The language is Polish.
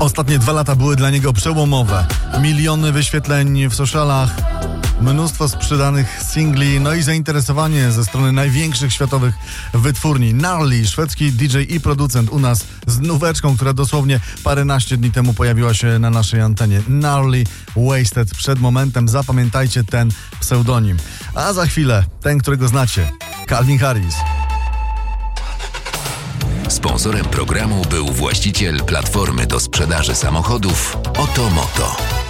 Ostatnie 2 lata były dla niego przełomowe. Miliony wyświetleń w socialach, mnóstwo sprzedanych singli, no i zainteresowanie ze strony największych światowych wytwórni. Gnarly, szwedzki DJ i producent u nas z nóweczką, która dosłownie paręnaście dni temu pojawiła się na naszej antenie. Gnarly Wasted. Przed momentem zapamiętajcie ten pseudonim. A za chwilę ten, którego znacie. Calvin Harris. Sponsorem programu był właściciel platformy do sprzedaży samochodów Otomoto.